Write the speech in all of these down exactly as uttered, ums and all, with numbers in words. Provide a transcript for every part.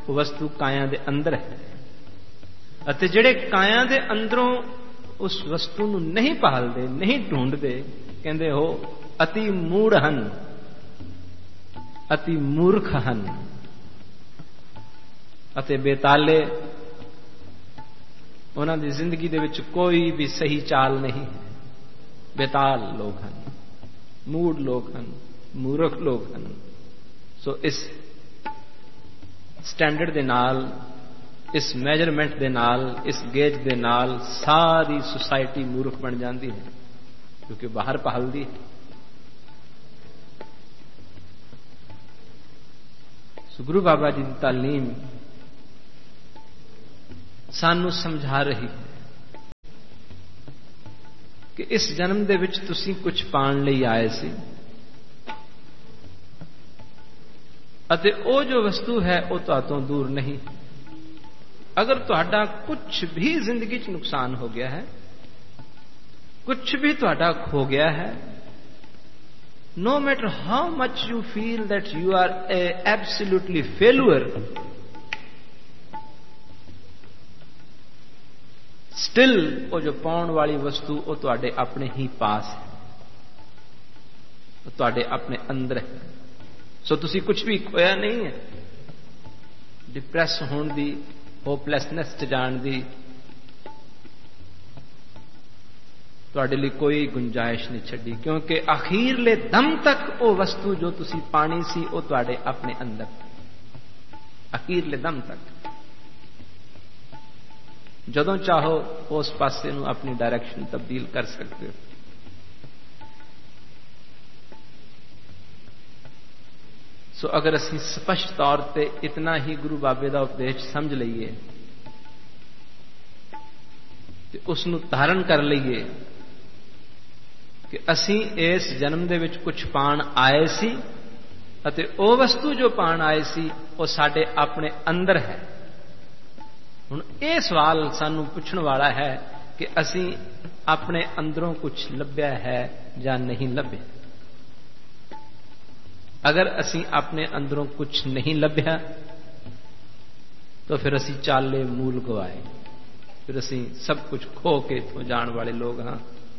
ਉਹ ਵਸਤੂ ਕਾਇਆ ਦੇ ਅੰਦਰ ਹੈ ਅਤੇ ਜਿਹੜੇ ਕਾਇਆ ਦੇ ਅੰਦਰੋਂ ਉਸ ਵਸਤੂ ਨੂੰ ਨਹੀਂ ਭਾਲਦੇ, ਨਹੀਂ ਢੂੰਡਦੇ, ਕਹਿੰਦੇ ਉਹ ਅਤੀ ਮੂੜ ਹਨ, ਅਤੀ ਮੂਰਖ ਹਨ ਅਤੇ ਬੇਤਾਲੇ। ਉਹਨਾਂ ਦੀ ਜ਼ਿੰਦਗੀ ਦੇ ਵਿੱਚ ਕੋਈ ਵੀ ਸਹੀ ਚਾਲ ਨਹੀਂ ਹੈ। ਬੇਤਾਲ ਲੋਕ ਹਨ, ਮੂੜ ਲੋਕ ਹਨ, ਮੂਰਖ ਲੋਕ ਹਨ। ਸੋ ਇਸ ਸਟੈਂਡਰਡ ਦੇ ਨਾਲ, ਇਸ ਮੈਜਰਮੈਂਟ ਦੇ ਨਾਲ, ਇਸ ਗੇਜ ਦੇ ਨਾਲ ਸਾਰੀ ਸੁਸਾਇਟੀ ਮੂਰਖ ਬਣ ਜਾਂਦੀ ਹੈ, ਕਿਉਂਕਿ ਬਾਹਰ ਭਾਲਦੀ ਹੈ। ਸੋ ਗੁਰੂ ਬਾਬਾ ਜੀ ਦੀ ਤਾਲੀਮ ਸਾਨੂੰ ਸਮਝਾ ਰਹੀ ਹੈ ਕਿ ਇਸ ਜਨਮ ਦੇ ਵਿੱਚ ਤੁਸੀਂ ਕੁਝ ਪਾਉਣ ਲਈ ਆਏ ਸੀ ਅਤੇ ਉਹ ਜੋ ਵਸਤੂ ਹੈ ਉਹ ਤੁਹਾਤੋਂ ਦੂਰ ਨਹੀਂ। ਅਗਰ ਤੁਹਾਡਾ ਕੁਝ ਵੀ ਜ਼ਿੰਦਗੀ 'ਚ ਨੁਕਸਾਨ ਹੋ ਗਿਆ ਹੈ, ਕੁਝ ਵੀ ਤੁਹਾਡਾ ਖੋ ਗਿਆ ਹੈ, no matter how much you feel that you are a absolutely failure, still ਉਹ ਜੋ ਪਾਉਣ ਵਾਲੀ ਵਸਤੂ ਉਹ ਤੁਹਾਡੇ ਆਪਣੇ ਹੀ ਪਾਸ ਹੈ, ਉਹ ਤੁਹਾਡੇ ਆਪਣੇ ਅੰਦਰ ਹੈ। ਸੋ ਤੁਸੀਂ ਕੁਝ ਵੀ ਖੋਇਆ ਨਹੀਂ ਹੈ। ਡਿਪਰੈਸ ਹੋਣ ਦੀ, ਹੋਪਲੈਸਨੈਸ 'ਚ ਜਾਣ ਦੀ ਤੁਹਾਡੇ ਲਈ ਕੋਈ ਗੁੰਜਾਇਸ਼ ਨਹੀਂ ਛੱਡੀ, ਕਿਉਂਕਿ ਅਖੀਰਲੇ ਦਮ ਤੱਕ ਉਹ ਵਸਤੂ ਜੋ ਤੁਸੀਂ ਪਾਣੀ ਸੀ ਉਹ ਤੁਹਾਡੇ ਆਪਣੇ ਅੰਦਰ, ਅਖੀਰਲੇ ਦਮ ਤੱਕ। ਜਦੋਂ ਚਾਹੋ ਉਸ ਪਾਸੇ ਨੂੰ ਆਪਣੀ ਡਾਇਰੈਕਸ਼ਨ ਤਬਦੀਲ ਕਰ ਸਕਦੇ ਹੋ। ਸੋ ਅਗਰ ਅਸੀਂ ਸਪਸ਼ਟ ਤੌਰ ਤੇ ਇਤਨਾ ਹੀ ਗੁਰੂ ਬਾਬੇ ਦਾ ਉਪਦੇਸ਼ ਸਮਝ ਲਈਏ ਤੇ ਉਸ ਨੂੰ ਧਾਰਨ ਕਰ ਲਈਏ ਕਿ ਅਸੀਂ ਇਸ ਜਨਮ ਦੇ ਵਿੱਚ ਕੁਝ ਪਾਣ ਆਏ ਸੀ ਅਤੇ ਉਹ ਵਸਤੂ ਜੋ ਪਾਣ ਆਏ ਸੀ ਉਹ ਸਾਡੇ ਆਪਣੇ ਅੰਦਰ ਹੈ। ਹੁਣ ਇਹ ਸਵਾਲ ਸਾਨੂੰ ਪੁੱਛਣ ਵਾਲਾ ਹੈ ਕਿ ਅਸੀਂ ਆਪਣੇ ਅੰਦਰੋਂ ਕੁਝ ਲੱਭਿਆ ਹੈ ਜਾਂ ਨਹੀਂ ਲੱਭਿਆ। ਅਗਰ ਅਸੀਂ ਆਪਣੇ ਅੰਦਰੋਂ ਕੁਝ ਨਹੀਂ ਲੱਭਿਆ ਤਾਂ ਫਿਰ ਅਸੀਂ ਚਾਲੇ ਮੂਲ ਗਵਾਏ, ਫਿਰ ਅਸੀਂ ਸਭ ਕੁਝ ਖੋ ਕੇ ਇੱਥੋਂ ਜਾਣ ਵਾਲੇ ਲੋਕ ਹਾਂ।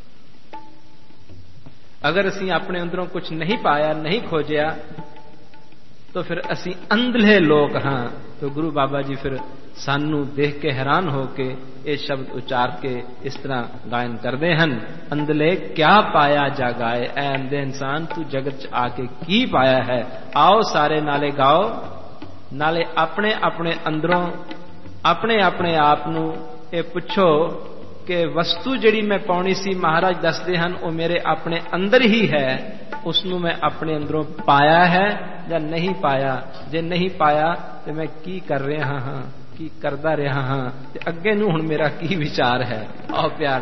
ਅਗਰ ਅਸੀਂ ਆਪਣੇ ਅੰਦਰੋਂ ਕੁਝ ਨਹੀਂ ਪਾਇਆ, ਨਹੀਂ ਖੋਜਿਆ ਤਾਂ ਫਿਰ ਅਸੀਂ ਅੰਧਲੇ ਲੋਕ ਹਾਂ। तो गुरु बाबा जी फिर सानू देख के हैरान होके ये शब्द उचार के इस तरह गायन करते हैं, अंधले क्या पाया जा गाए, ऐ अंधे इंसान तू जगत च आके की पाया है। आओ सारे नाले गाओ, नाले अपने अपने अंदरों अपने अपने आप नू ये पुछो कि वस्तु जिहड़ी मैं पाउणी सी महाराज दसदे हन वो मेरे अपने अंदर ही है, उसनू मैं अपने अंदरों पाया है या नहीं पाया। जे नहीं पाया तो मैं की कर रहा हाँ, की करदा रहा हाँ, ते अगे नू हुण मेरा की विचार है। आओ प्यार